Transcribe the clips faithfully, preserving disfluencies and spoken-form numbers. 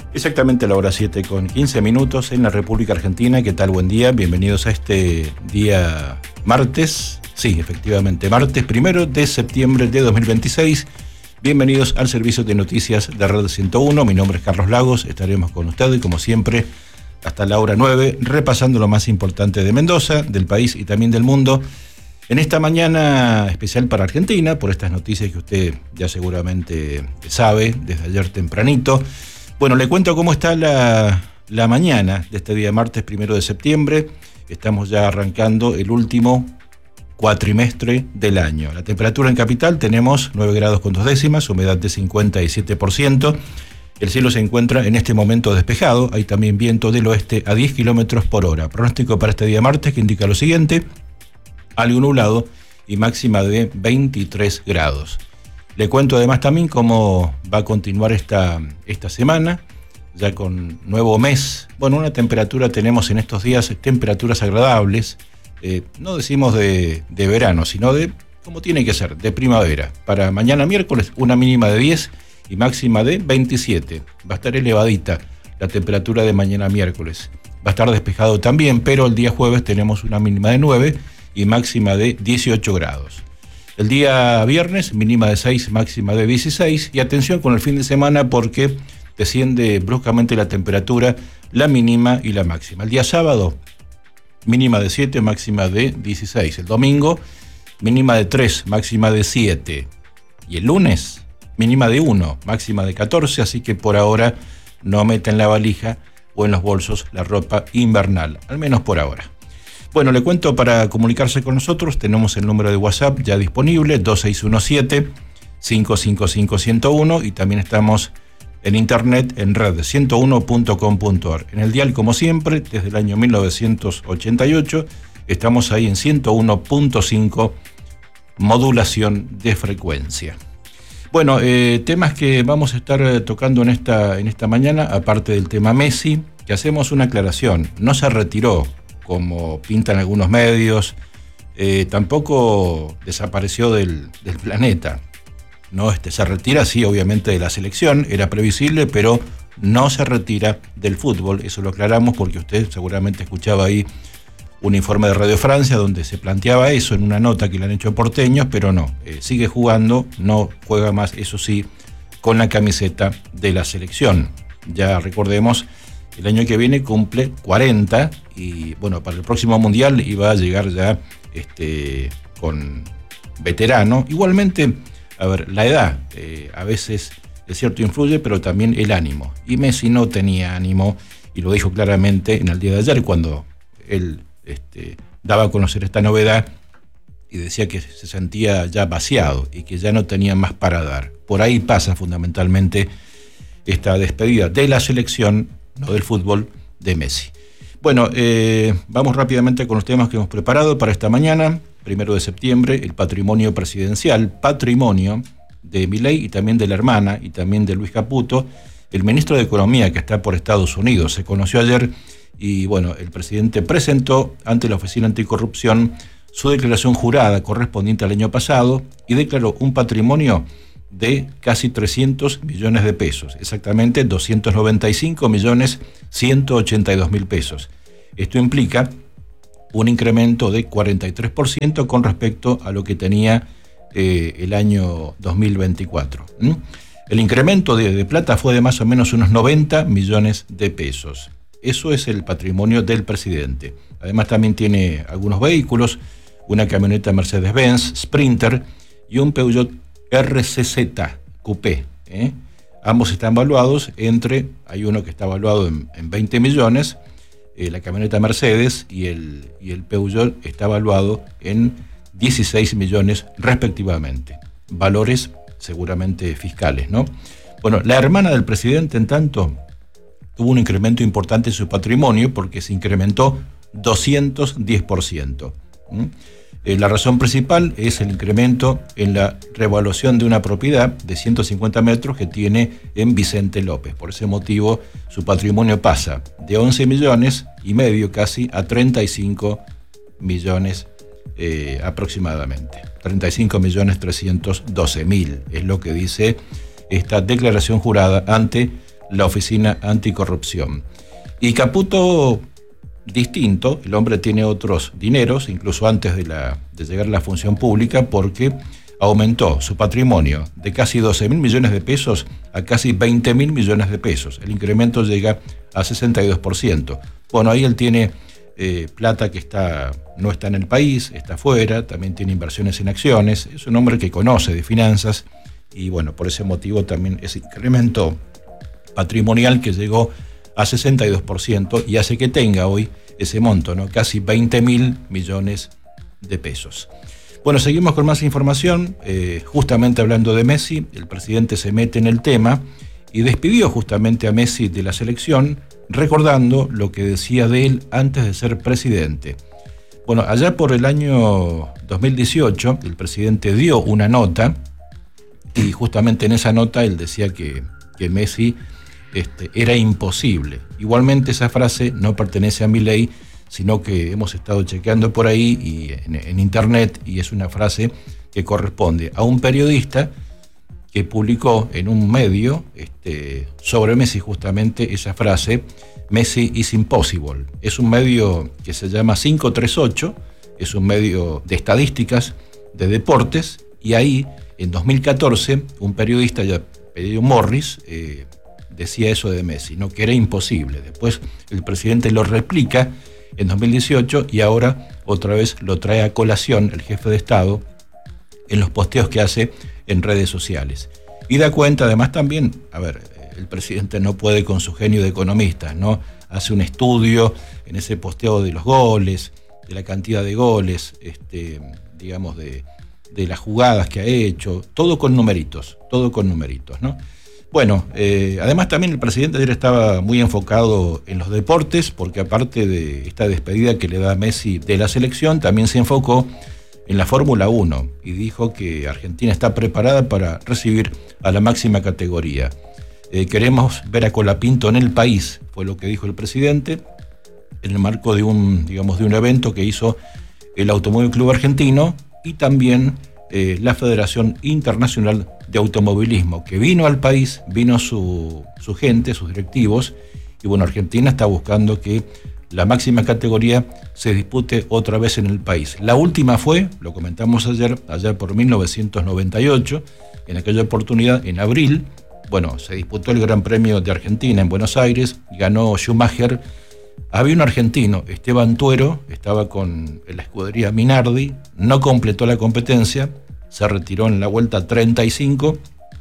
Exactamente a la hora siete con quince minutos en la República Argentina. ¿Qué tal? Buen día. Bienvenidos a este día martes. Sí, efectivamente, martes primero de septiembre de dos mil veintiséis. Bienvenidos al servicio de noticias de Red ciento uno. Mi nombre es Carlos Lagos. Estaremos con ustedes, como siempre, hasta la hora nueve, repasando lo más importante de Mendoza, del país y también del mundo. En esta mañana especial para Argentina, por estas noticias que usted ya seguramente sabe desde ayer tempranito. Bueno, le cuento cómo está la, la mañana de este día martes primero de septiembre. Estamos ya arrancando el último cuatrimestre del año. La temperatura en capital tenemos nueve grados con dos décimas, humedad de cincuenta y siete por ciento. El cielo se encuentra en este momento despejado. Hay también viento del oeste a diez kilómetros por hora. Pronóstico para este día martes que indica lo siguiente: algo nublado y máxima de veintitrés grados. Le cuento además también cómo va a continuar esta, esta semana, ya con nuevo mes. Bueno, una temperatura tenemos en estos días, temperaturas agradables, eh, no decimos de, de verano, sino de, como tiene que ser, de primavera. Para mañana miércoles, una mínima de diez y máxima de veintisiete. Va a estar elevadita la temperatura de mañana miércoles. Va a estar despejado también, pero el día jueves tenemos una mínima de nueve y máxima de dieciocho grados. El día viernes, mínima de seis, máxima de dieciséis. Y atención con el fin de semana porque desciende bruscamente la temperatura, la mínima y la máxima. El día sábado, mínima de siete, máxima de dieciséis. El domingo, mínima de tres, máxima de siete. Y el lunes, mínima de uno, máxima de catorce. Así que por ahora no meta en la valija o en los bolsos la ropa invernal, al menos por ahora. Bueno, le cuento, para comunicarse con nosotros tenemos el número de WhatsApp ya disponible, dos seis uno siete, cinco cinco cinco, uno cero uno, y también estamos en internet en red ciento uno punto com punto ar. En el dial, como siempre, desde el año mil novecientos ochenta y ocho, estamos ahí en ciento uno punto cinco, modulación de frecuencia. Bueno, eh, temas que vamos a estar eh, tocando en esta, en esta mañana, aparte del tema Messi, que hacemos una aclaración: no se retiró, como pintan algunos medios, eh, tampoco desapareció del, del planeta. No, este, se retira, sí, obviamente, de la selección, era previsible, pero no se retira del fútbol. Eso lo aclaramos porque usted seguramente escuchaba ahí un informe de Radio Francia donde se planteaba eso en una nota que le han hecho porteños, pero no, eh, sigue jugando, no juega más, eso sí, con la camiseta de la selección. Ya recordemos, el año que viene cumple cuarenta y bueno, para el próximo Mundial iba a llegar ya este, con veterano. Igualmente, a ver, la edad eh, a veces es cierto influye, pero también el ánimo. Y Messi no tenía ánimo y lo dijo claramente en el día de ayer cuando él este, daba a conocer esta novedad y decía que se sentía ya vaciado y que ya no tenía más para dar. Por ahí pasa fundamentalmente esta despedida de la selección, no del fútbol, de Messi. Bueno, eh, vamos rápidamente con los temas que hemos preparado para esta mañana. Primero de septiembre, el patrimonio presidencial, patrimonio de Milei y también de la hermana y también de Luis Caputo, el ministro de Economía que está por Estados Unidos. Se conoció ayer y bueno, el presidente presentó ante la Oficina Anticorrupción su declaración jurada correspondiente al año pasado y declaró un patrimonio de casi trescientos millones de pesos, exactamente doscientos noventa y cinco millones ciento ochenta y dos mil pesos. Esto implica un incremento de cuarenta y tres por ciento con respecto a lo que tenía eh, el año dos mil veinticuatro. ¿Mm? El incremento de, de plata fue de más o menos unos noventa millones de pesos. Eso es el patrimonio del presidente. Además también tiene algunos vehículos, una camioneta Mercedes-Benz Sprinter y un Peugeot R C Z Coupé. ¿eh? Ambos están valuados entre, hay uno que está valuado en, en veinte millones, eh, la camioneta Mercedes, y el, y el Peugeot está valuado en dieciséis millones respectivamente. Valores seguramente fiscales, ¿no? Bueno, la hermana del presidente, en tanto, tuvo un incremento importante en su patrimonio porque se incrementó doscientos diez por ciento. ¿Mm? Eh, la razón principal es el incremento en la revaluación de una propiedad de ciento cincuenta metros que tiene en Vicente López. Por ese motivo, su patrimonio pasa de once millones y medio casi a treinta y cinco millones eh, aproximadamente. treinta y cinco millones trescientos doce mil es lo que dice esta declaración jurada ante la Oficina Anticorrupción. Y Caputo, distinto, el hombre tiene otros dineros, incluso antes de, la, de llegar a la función pública, porque aumentó su patrimonio de casi doce mil millones de pesos a casi veinte mil millones de pesos. El incremento llega a sesenta y dos por ciento. Bueno, ahí él tiene eh, plata que está, no está en el país, está afuera, también tiene inversiones en acciones, es un hombre que conoce de finanzas y bueno, por ese motivo también ese incremento patrimonial que llegó a sesenta y dos por ciento y hace que tenga hoy ese monto, ¿no? Casi veinte mil millones de pesos. Bueno, seguimos con más información. Eh, justamente hablando de Messi, el presidente se mete en el tema y despidió justamente a Messi de la selección, recordando lo que decía de él antes de ser presidente. Bueno, allá por el año dos mil dieciocho, el presidente dio una nota y justamente en esa nota él decía que, que Messi este, era imposible. Igualmente esa frase no pertenece a Milei, sino que hemos estado chequeando por ahí y en, en internet, y es una frase que corresponde a un periodista que publicó en un medio este, sobre Messi justamente esa frase, Messi is impossible. Es un medio que se llama cinco tres ocho, es un medio de estadísticas, de deportes, y ahí en dos mil catorce un periodista, ya Pedro Morris, eh, decía eso de Messi, ¿no? Que era imposible. Después el presidente lo replica en dos mil dieciocho y ahora otra vez lo trae a colación el jefe de Estado en los posteos que hace en redes sociales. Y da cuenta además también, a ver, el presidente no puede con su genio de economista, ¿no? Hace un estudio en ese posteo de los goles, de la cantidad de goles, este, digamos, de, de las jugadas que ha hecho, todo con numeritos, todo con numeritos, ¿no? Bueno, eh, además también el presidente ayer estaba muy enfocado en los deportes, porque aparte de esta despedida que le da Messi de la selección, también se enfocó en la Fórmula uno y dijo que Argentina está preparada para recibir a la máxima categoría. Eh, queremos ver a Colapinto en el país, fue lo que dijo el presidente, en el marco de un, digamos, de un evento que hizo el Automóvil Club Argentino y también eh, la Federación Internacional de Automovilismo, que vino al país, vino su, su gente, sus directivos, y bueno, Argentina está buscando que la máxima categoría se dispute otra vez en el país. La última fue, lo comentamos ayer, allá por mil novecientos noventa y ocho, en aquella oportunidad, en abril, bueno, se disputó el Gran Premio de Argentina en Buenos Aires, ganó Schumacher. Había un argentino, Esteban Tuero, estaba con la escudería Minardi, no completó la competencia, se retiró en la vuelta treinta y cinco,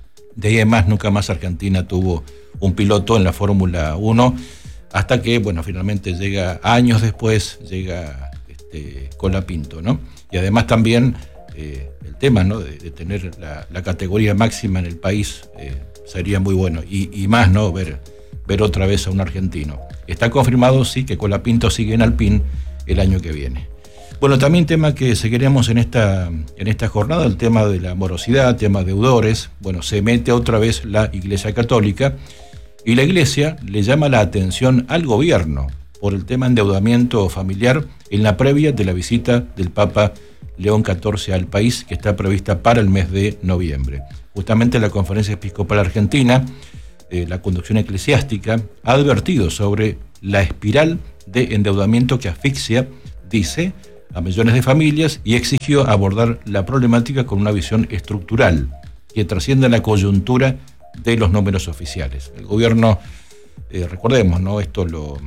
de ahí en más nunca más Argentina tuvo un piloto en la Fórmula uno, hasta que, bueno, finalmente llega, años después, llega este, Colapinto, ¿no? Y además también eh, el tema, ¿no?, de, de tener la, la categoría máxima en el país eh, sería muy bueno, y, y más, ¿no?, ver, ver otra vez a un argentino. Está confirmado, sí, que Colapinto sigue en Alpine el año que viene. Bueno, también tema que seguiremos en esta, en esta jornada, el tema de la morosidad, tema de deudores. Bueno, se mete otra vez la Iglesia Católica y la Iglesia le llama la atención al gobierno por el tema de endeudamiento familiar en la previa de la visita del Papa León catorce al país, que está prevista para el mes de noviembre. Justamente la Conferencia Episcopal Argentina, eh, la conducción eclesiástica, ha advertido sobre la espiral de endeudamiento que asfixia, dice, a millones de familias, y exigió abordar la problemática con una visión estructural que trascienda la coyuntura de los números oficiales. El gobierno, eh, recordemos, ¿no?, esto lo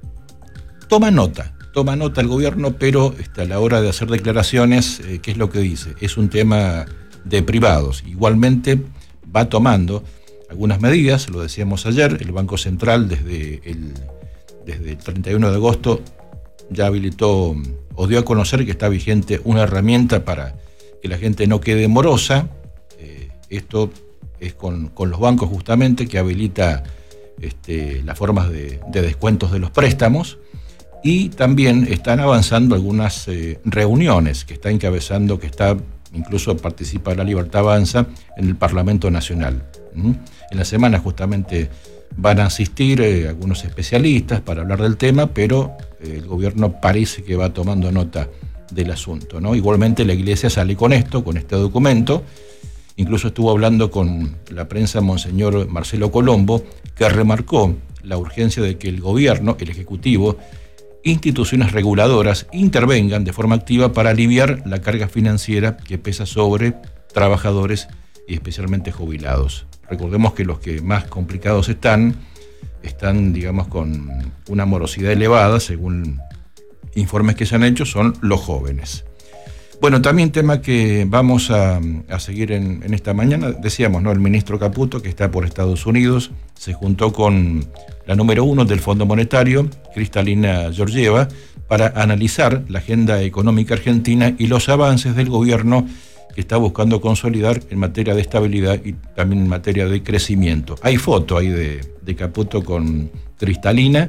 toma nota, toma nota el gobierno, pero este, a la hora de hacer declaraciones, eh, ¿qué es lo que dice? Es un tema de privados. Igualmente va tomando algunas medidas, lo decíamos ayer, el Banco Central desde el, desde el treinta y uno de agosto ya habilitó o dio a conocer que está vigente una herramienta para que la gente no quede morosa. Eh, esto es con, con los bancos justamente, que habilita este, las formas de, de descuentos de los préstamos, y también están avanzando algunas eh, reuniones que está encabezando, que está, incluso participa La Libertad Avanza en el Parlamento Nacional. ¿Mm? En la semana justamente van a asistir eh, algunos especialistas para hablar del tema, pero eh, el gobierno parece que va tomando nota del asunto, ¿no? Igualmente la Iglesia sale con esto, con este documento, Incluso estuvo hablando con la prensa Monseñor Marcelo Colombo, que remarcó la urgencia de que el gobierno, el Ejecutivo, instituciones reguladoras intervengan de forma activa para aliviar la carga financiera que pesa sobre trabajadores y especialmente jubilados. Recordemos que los que más complicados están, están, digamos, con una morosidad elevada, según informes que se han hecho, son los jóvenes. Bueno, también tema que vamos a, a seguir en, en esta mañana, decíamos, ¿no? El ministro Caputo, que está por Estados Unidos, se juntó con la número uno del Fondo Monetario, Kristalina Georgieva, para analizar la agenda económica argentina y los avances del gobierno que está buscando consolidar en materia de estabilidad y también en materia de crecimiento. Hay foto ahí de, de Caputo con Kristalina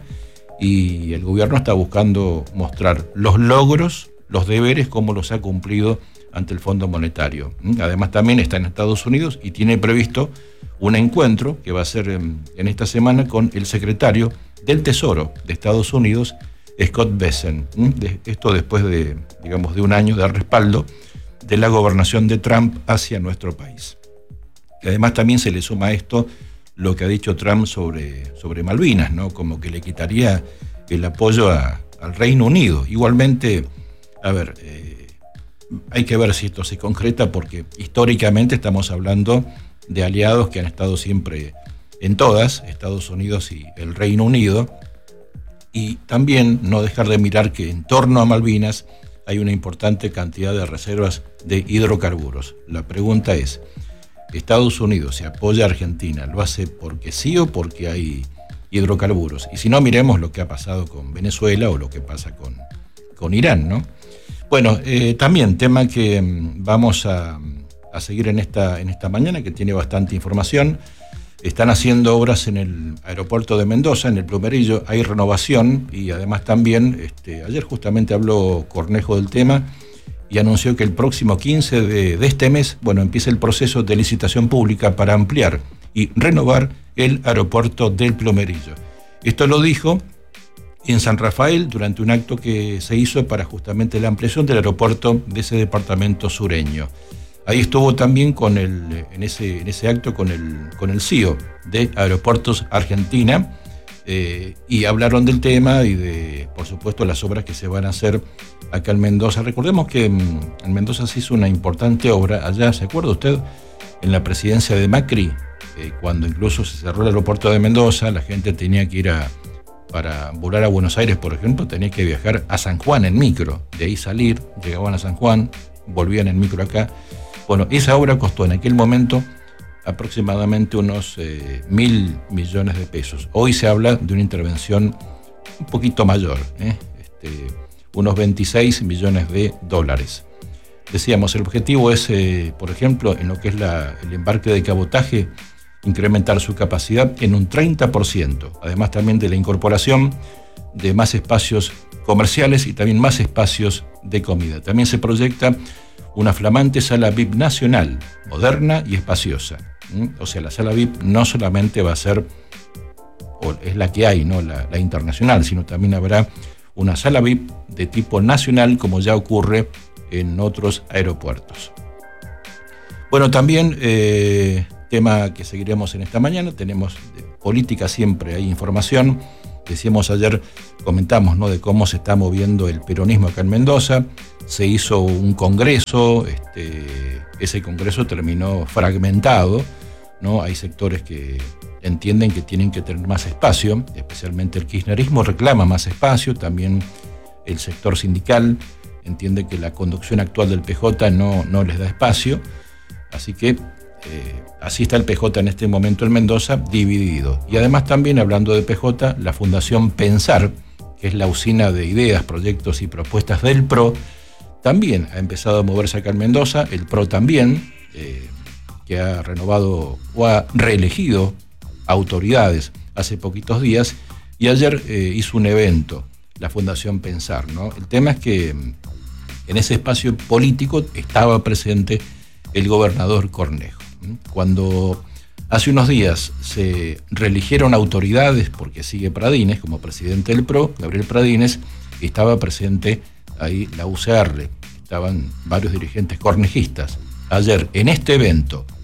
y el gobierno está buscando mostrar los logros, los deberes, cómo los ha cumplido ante el Fondo Monetario. Además también está en Estados Unidos y tiene previsto un encuentro que va a ser en, en esta semana con el secretario del Tesoro de Estados Unidos, Scott Bessent. Esto después de, digamos, de un año de respaldo de la gobernación de Trump hacia nuestro país. Y además también se le suma a esto lo que ha dicho Trump sobre, sobre Malvinas, ¿no? Como que le quitaría el apoyo a, al Reino Unido. Igualmente, a ver, eh, hay que ver si esto se concreta, porque históricamente estamos hablando de aliados que han estado siempre en todas, Estados Unidos y el Reino Unido, y también no dejar de mirar que en torno a Malvinas hay una importante cantidad de reservas de hidrocarburos. La pregunta es, ¿Estados Unidos se apoya a Argentina? ¿Lo hace porque sí o porque hay hidrocarburos? Y si no, miremos lo que ha pasado con Venezuela o lo que pasa con, con Irán, ¿no? Bueno, eh, también tema que vamos a, a seguir en esta, en esta mañana, que tiene bastante información. Están haciendo obras en el aeropuerto de Mendoza, en el Plumerillo, hay renovación y además también, este, ayer justamente habló Cornejo del tema y anunció que el próximo quince de, de este mes, bueno, empieza el proceso de licitación pública para ampliar y renovar el aeropuerto del Plumerillo. Esto lo dijo en San Rafael durante un acto que se hizo para justamente la ampliación del aeropuerto de ese departamento sureño. Ahí estuvo también con el, en, ese, en ese acto con el, con el C E O de Aeropuertos Argentina eh, y hablaron del tema y de, por supuesto, las obras que se van a hacer acá en Mendoza. Recordemos que en, en Mendoza se hizo una importante obra allá, ¿se acuerda usted? En la presidencia de Macri, eh, cuando incluso se cerró el aeropuerto de Mendoza, la gente tenía que ir a, para volar a Buenos Aires, por ejemplo, tenía que viajar a San Juan en micro, de ahí salir, llegaban a San Juan, volvían en micro acá. Bueno, esa obra costó en aquel momento aproximadamente unos eh, mil millones de pesos. Hoy se habla de una intervención un poquito mayor, ¿eh? este, unos veintiséis millones de dólares. Decíamos, el objetivo es, eh, por ejemplo, en lo que es la, el embarque de cabotaje, incrementar su capacidad en un treinta por ciento. Además también de la incorporación de más espacios comerciales y también más espacios de comida. También se proyecta una flamante sala V I P nacional, moderna y espaciosa. ¿Mm? O sea, la sala V I P no solamente va a ser, o es la que hay, ¿no? la, la internacional, sino también habrá una sala V I P de tipo nacional, como ya ocurre en otros aeropuertos. Bueno, también, eh, tema que seguiremos en esta mañana, tenemos de política, siempre hay información. Decíamos ayer, comentamos, ¿no?, de cómo se está moviendo el peronismo acá en Mendoza. Se hizo un congreso, este, ese congreso terminó fragmentado, ¿no? Hay sectores que entienden que tienen que tener más espacio, especialmente el kirchnerismo reclama más espacio, también el sector sindical entiende que la conducción actual del P J no, no les da espacio, así que Eh, así está el P J en este momento en Mendoza, dividido. Y además también, hablando de P J, la Fundación Pensar, que es la usina de ideas, proyectos y propuestas del P R O, también ha empezado a moverse acá en Mendoza. El P R O también, eh, que ha renovado o ha reelegido autoridades hace poquitos días, y ayer eh, hizo un evento, la Fundación Pensar, ¿no? El tema es que en ese espacio político estaba presente el gobernador Cornejo. Cuando hace unos días se reeligieron autoridades, porque sigue Pradines como presidente del P R O, Gabriel Pradines, estaba presente ahí la U C R, estaban varios dirigentes cornejistas. Ayer, en este evento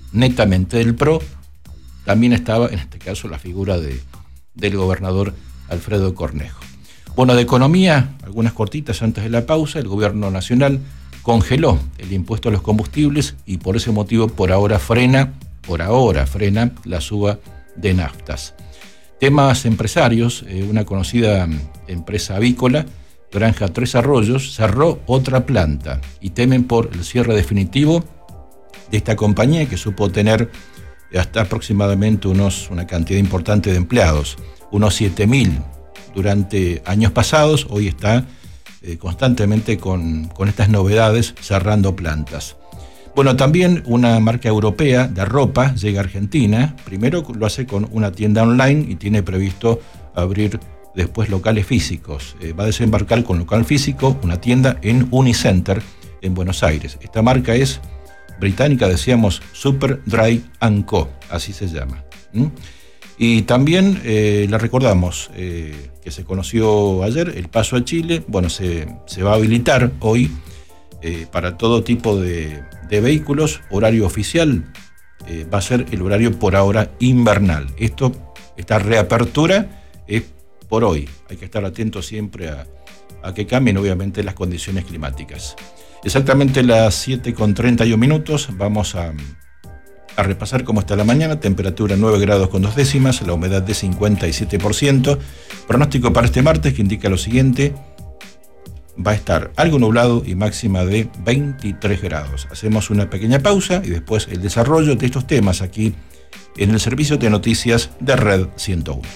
netamente del P R O, también estaba, en este caso, la figura de, del gobernador Alfredo Cornejo. Bueno, de economía, algunas cortitas antes de la pausa. El gobierno nacional congeló el impuesto a los combustibles y por ese motivo por ahora frena, por ahora frena la suba de naftas. Temas empresarios, eh, una conocida empresa avícola, Granja Tres Arroyos, cerró otra planta y temen por el cierre definitivo de esta compañía que supo tener hasta aproximadamente unos, una cantidad importante de empleados, unos siete mil durante años pasados. Hoy está eh, constantemente con, con estas novedades cerrando plantas. Bueno, también una marca europea de ropa llega a Argentina. Primero lo hace con una tienda online y tiene previsto abrir después locales físicos. Eh, va a desembarcar con local físico una tienda en Unicenter en Buenos Aires. Esta marca es británica, decíamos, Superdry and Co, así se llama. ¿Mm? Y también eh, le recordamos eh, que se conoció ayer el paso a Chile. Bueno, se, se va a habilitar hoy eh, para todo tipo de, de vehículos. Horario oficial eh, va a ser el horario por ahora invernal. Esto, esta reapertura es por hoy. Hay que estar atentos siempre a, a que cambien, obviamente, las condiciones climáticas. Exactamente las siete con treinta y un minutos. Vamos a... A repasar cómo está la mañana. Temperatura nueve grados con dos décimas, la humedad de cincuenta y siete por ciento. Pronóstico para este martes que indica lo siguiente: va a estar algo nublado y máxima de veintitrés grados. Hacemos una pequeña pausa y después el desarrollo de estos temas aquí en el servicio de noticias de Red ciento uno.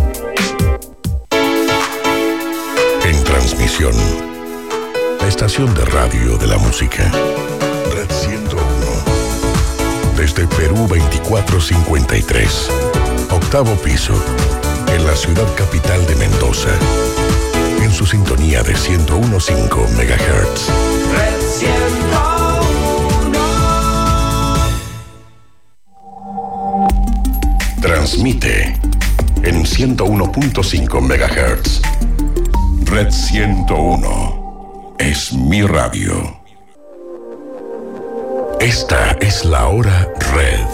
En transmisión, la estación de radio de la música, Red ciento uno. Desde Perú veinticuatro cincuenta y tres, octavo piso, en la ciudad capital de Mendoza, en su sintonía de ciento uno punto cinco megahertz. Red ciento uno. Transmite en ciento uno punto cinco megahertz. Red ciento uno es mi radio. Esta es la hora Red.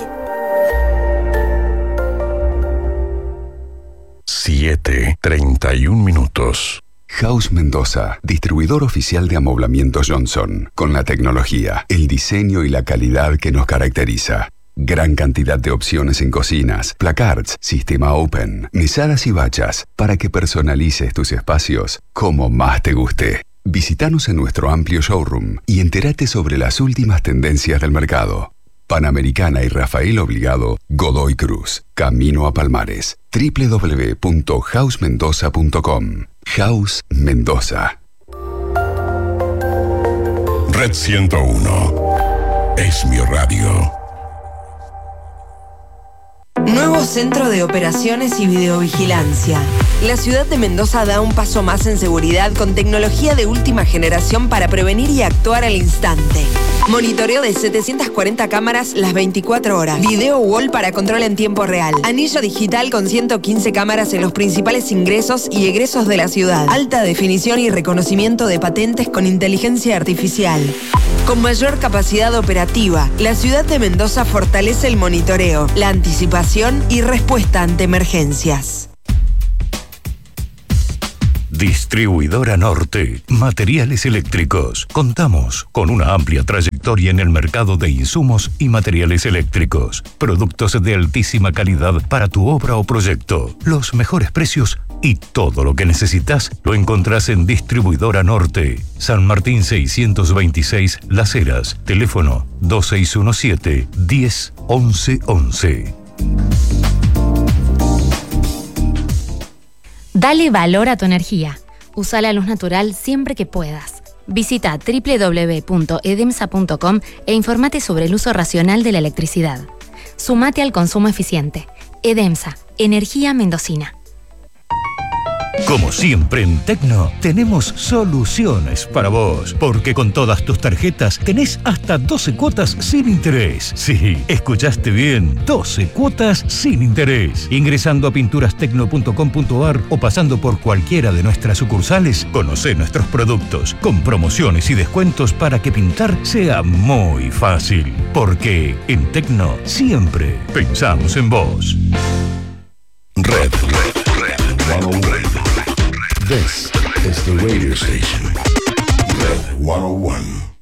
siete treinta y un minutos. House Mendoza, distribuidor oficial de amoblamiento Johnson, con la tecnología, el diseño y la calidad que nos caracteriza. Gran cantidad de opciones en cocinas, placards, sistema open, mesadas y bachas, para que personalices tus espacios como más te guste. Visítanos en nuestro amplio showroom y entérate sobre las últimas tendencias del mercado. Panamericana y Rafael Obligado, Godoy Cruz, camino a Palmares. doble u doble u doble u punto house mendoza punto com. House Mendoza. Red ciento uno es mi radio. Nuevo Centro de Operaciones y Videovigilancia. La ciudad de Mendoza da un paso más en seguridad con tecnología de última generación para prevenir y actuar al instante. Monitoreo de setecientas cuarenta cámaras las veinticuatro horas. Video wall para control en tiempo real. Anillo digital con ciento quince cámaras en los principales ingresos y egresos de la ciudad. Alta definición y reconocimiento de patentes con inteligencia artificial. Con mayor capacidad operativa, la ciudad de Mendoza fortalece el monitoreo, la anticipación y respuesta ante emergencias. Distribuidora Norte, materiales eléctricos. Contamos con una amplia trayectoria en el mercado de insumos y materiales eléctricos. Productos de altísima calidad para tu obra o proyecto. Los mejores precios y todo lo que necesitas lo encontrás en Distribuidora Norte. San Martín seiscientos veintiséis Las Heras. Teléfono dos seis uno siete, diez, once, once. Dale valor a tu energía. Usa la luz natural siempre que puedas. Visita doble u doble u doble u punto edemsa punto com e informate sobre el uso racional de la electricidad. Sumate al consumo eficiente. Edemsa, energía mendocina. Como siempre en Tecno, tenemos soluciones para vos, porque con todas tus tarjetas tenés hasta doce cuotas sin interés. Sí, escuchaste bien, doce cuotas sin interés. Ingresando a pinturas tecno punto com punto a r o pasando por cualquiera de nuestras sucursales, conocé nuestros productos con promociones y descuentos para que pintar sea muy fácil. Porque en Tecno siempre pensamos en vos. Red, red, red, red, red. This is the radio station. Red ciento uno.